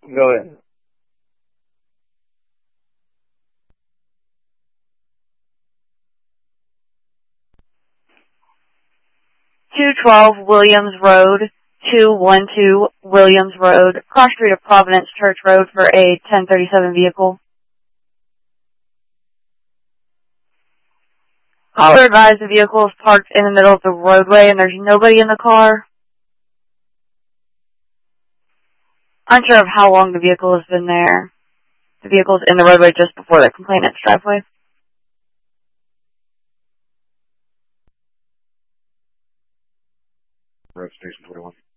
Go ahead. Williams Road, 212 Williams Road, cross street of Providence Church Road for a 1037 vehicle. Caller advised the vehicle is parked in the middle of the roadway and there's nobody in the car. Unsure of how long the vehicle has been there. The vehicle's in the roadway just before the complainant's driveway. Road Station 21.